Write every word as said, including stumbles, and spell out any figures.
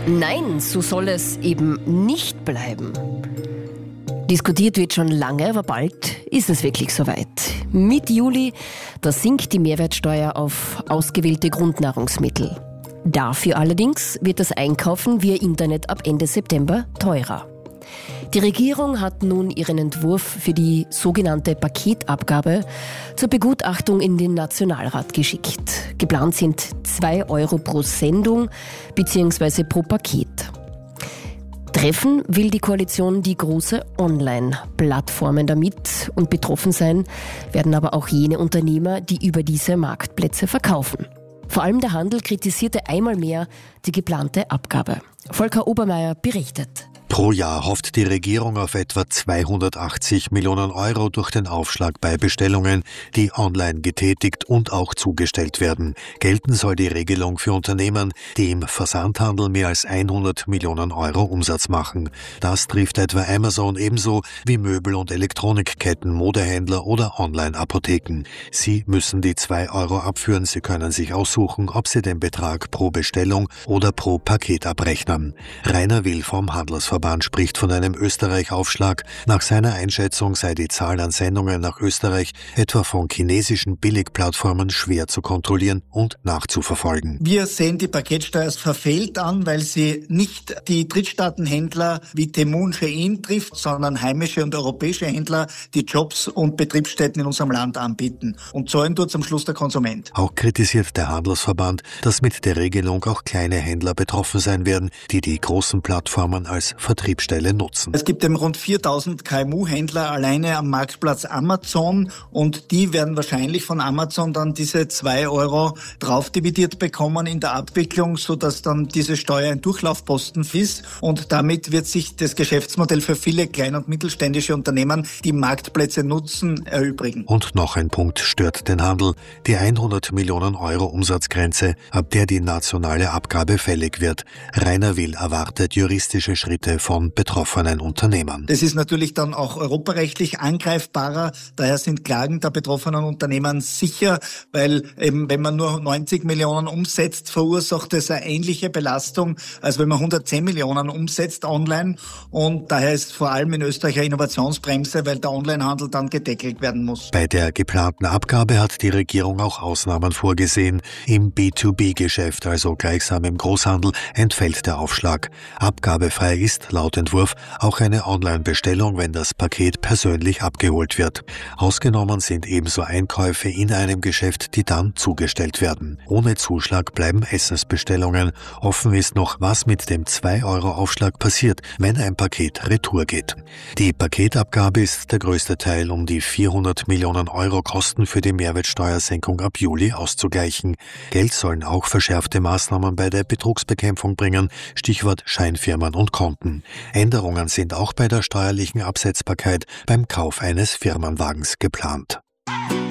Nein, so soll es eben nicht bleiben. Diskutiert wird schon lange, aber bald ist es wirklich soweit. Mitte Juli, da sinkt die Mehrwertsteuer auf ausgewählte Grundnahrungsmittel. Dafür allerdings wird das Einkaufen via Internet ab Ende September teurer. Die Regierung hat nun ihren Entwurf für die sogenannte Paketabgabe zur Begutachtung in den Nationalrat geschickt. Geplant sind zwei Euro pro Sendung bzw. pro Paket. Treffen will die Koalition die große Online-Plattformen damit, und betroffen sein werden aber auch jene Unternehmer, die über diese Marktplätze verkaufen. Vor allem der Handel kritisierte einmal mehr die geplante Abgabe. Volker Obermeier berichtet. Pro Jahr hofft die Regierung auf etwa zweihundertachtzig Millionen Euro durch den Aufschlag bei Bestellungen, die online getätigt und auch zugestellt werden. Gelten soll die Regelung für Unternehmen, die im Versandhandel mehr als hundert Millionen Euro Umsatz machen. Das trifft etwa Amazon ebenso wie Möbel- und Elektronikketten, Modehändler oder Online-Apotheken. Sie müssen die zwei Euro abführen. Sie können sich aussuchen, ob sie den Betrag pro Bestellung oder pro Paket abrechnen. Rainer Will vom Handelsverband spricht von einem Österreich-Aufschlag. Nach seiner Einschätzung sei die Zahl an Sendungen nach Österreich etwa von chinesischen Billigplattformen schwer zu kontrollieren und nachzuverfolgen. Wir sehen die Paketsteuer als verfehlt an, weil sie nicht die Drittstaatenhändler wie Temu und Shein trifft, sondern heimische und europäische Händler, die Jobs und Betriebsstätten in unserem Land anbieten. Und zahlen tut am Schluss der Konsument. Auch kritisiert der Handelsverband, dass mit der Regelung auch kleine Händler betroffen sein werden, die die großen Plattformen als Vertriebsstelle nutzen. Es gibt eben rund viertausend K M U-Händler alleine am Marktplatz Amazon, und die werden wahrscheinlich von Amazon dann diese zwei Euro drauf dividiert bekommen in der Abwicklung, sodass dann diese Steuer ein Durchlaufposten ist, und damit wird sich das Geschäftsmodell für viele kleine und mittelständische Unternehmen, die Marktplätze nutzen, erübrigen. Und noch ein Punkt stört den Handel: die hundert Millionen Euro Umsatzgrenze, ab der die nationale Abgabe fällig wird. Rainer Will erwartet juristische Schritte von betroffenen Unternehmern. Das ist natürlich dann auch europarechtlich angreifbarer. Daher sind Klagen der betroffenen Unternehmen sicher, weil eben, wenn man nur neunzig Millionen umsetzt, verursacht es eine ähnliche Belastung, als wenn man hundertzehn Millionen umsetzt online. Und daher ist vor allem in Österreich eine Innovationsbremse, weil der Onlinehandel dann gedeckelt werden muss. Bei der geplanten Abgabe hat die Regierung auch Ausnahmen vorgesehen. Im B zwei B Geschäft, also gleichsam im Großhandel, entfällt der Aufschlag. Abgabefrei ist laut Entwurf auch eine Online-Bestellung, wenn das Paket persönlich abgeholt wird. Ausgenommen sind ebenso Einkäufe in einem Geschäft, die dann zugestellt werden. Ohne Zuschlag bleiben Essensbestellungen. Offen ist noch, was mit dem zwei Euro Aufschlag passiert, wenn ein Paket retour geht. Die Paketabgabe ist der größte Teil, um die vierhundert Millionen Euro Kosten für die Mehrwertsteuersenkung ab Juli auszugleichen. Geld sollen auch verschärfte Maßnahmen bei der Betrugsbekämpfung bringen, Stichwort Scheinfirmen und Konten. Änderungen sind auch bei der steuerlichen Absetzbarkeit beim Kauf eines Firmenwagens geplant.